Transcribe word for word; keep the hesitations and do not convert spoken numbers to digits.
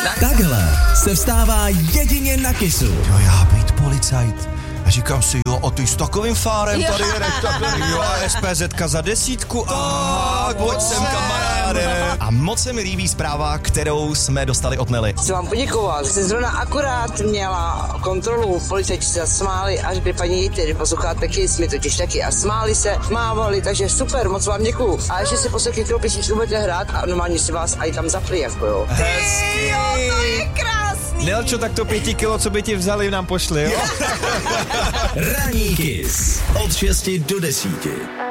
Takhle se vstává jedině na Kissu. Jo, já být policajt. A říkám si, jo, a ty s takovým fárem tady jedeš, takhle, jo, a es pé zetka za desítku, a pojď sem, kamaráde. A moc se mi líbí zpráva, kterou jsme dostali od Nelly. Chci vám poděkovat, jste zrovna akorát měla kontrolu, policajti se smáli, až by paní Jitty, posloucháte Kiss, my totiž taky, a smáli se, mávali, takže super, moc vám děkuju. A ještě si posledky, kterou písničku budete hrát a normálně si vás aj tam zapli, jako jo. Hezky. Jo, to je krásný. Nelčo, tak to pěti kilo, co by ti vzali, nám pošli, jo? Ranní Kiss od šesti do desíti.